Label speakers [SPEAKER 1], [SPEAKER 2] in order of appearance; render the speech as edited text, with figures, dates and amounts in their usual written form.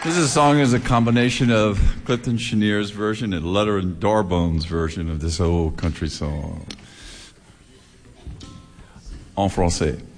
[SPEAKER 1] This song is a combination of Clifton Cheniere's version and Leonard Darbone's version of this old country song. En français.